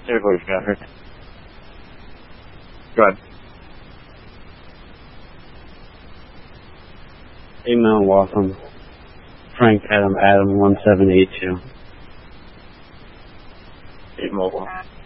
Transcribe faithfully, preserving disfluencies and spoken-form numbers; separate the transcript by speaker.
Speaker 1: Their voice got hurt. Go ahead. Email welcome. Frank Adam Adam one seven eight two. Eight mobile.